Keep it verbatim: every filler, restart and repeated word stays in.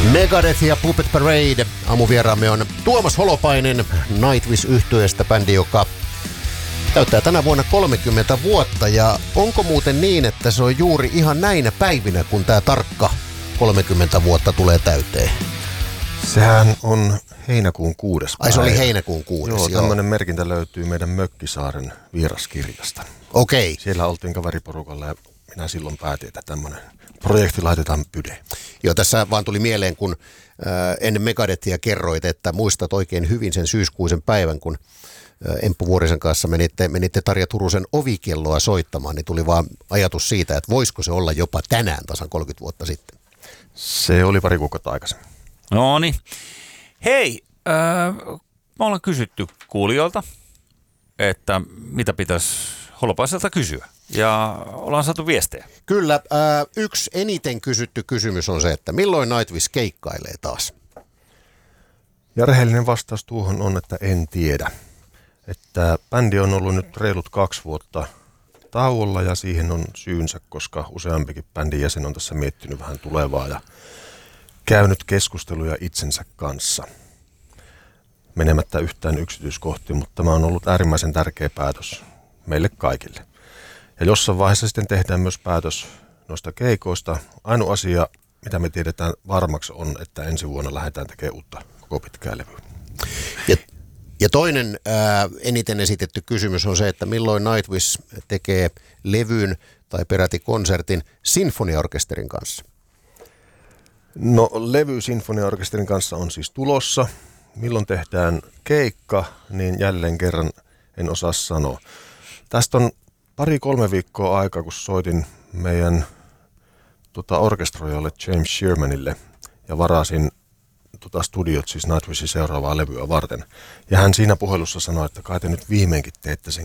Megadeth ja Puppet Parade. Aamuvieraamme on Tuomas Holopainen Nightwish-yhtyeestä, bändi, joka täyttää tänä vuonna kolmekymmentä vuotta. Ja onko muuten niin, että se on juuri ihan näinä päivinä, kun tämä tarkka kolmekymmentä vuotta tulee täyteen? Sehän on heinäkuun kuudes päivä. Ai, se oli heinäkuun kuudes, joo. joo. Tämmöinen merkintä löytyy meidän Mökkisaaren vieraskirjasta. Okei. Siellä oltiin kaveriporukalla ja minä silloin päätin, että tämmöinen projekti laitetaan pyde. Joo, tässä vaan tuli mieleen, kun äh, ennen Megadethia kerroit, että muistat oikein hyvin sen syyskuisen päivän, kun äh, Emppu Vuorisen kanssa menitte, menitte Tarja Turusen ovikelloa soittamaan, niin tuli vaan ajatus siitä, että voisiko se olla jopa tänään tasan kolmekymmentä vuotta sitten. Se oli pari kuukautta aikaisemmin. No niin. Hei, äh, me ollaan kysytty kuulijoilta, että mitä pitäisi Holopaiselta kysyä. Ja ollaan saatu viestejä. Kyllä. Äh, yksi eniten kysytty kysymys on se, että milloin Nightwish keikkailee taas? Ja rehellinen vastaus tuohon on, että en tiedä. Että bändi on ollut nyt reilut kaksi vuotta tauolla ja siihen on syynsä, koska useampikin bändin jäsen on tässä miettinyt vähän tulevaa ja käynyt keskusteluja itsensä kanssa. Menemättä yhtään yksityiskohtiin, mutta tämä on ollut äärimmäisen tärkeä päätös meille kaikille. Ja jossain vaiheessa sitten tehdään myös päätös noista keikoista. Ainoa asia, mitä me tiedetään varmaksi on, että ensi vuonna lähdetään tekemään uutta koko pitkää levyä. Ja, ja toinen ää, eniten esitetty kysymys on se, että milloin Nightwish tekee levyn tai peräti konsertin sinfoniaorkesterin kanssa? No, levy sinfoniaorkesterin kanssa on siis tulossa. Milloin tehdään keikka, niin jälleen kerran en osaa sanoa. Tästä on pari-kolme viikkoa aikaa, kun soitin meidän tota, orkestroijalle James Shermanille ja varasin tota, studiot, siis Nightwishin seuraavaa levyä varten. Ja hän siinä puhelussa sanoi, että kai te nyt viimeinkin teette sen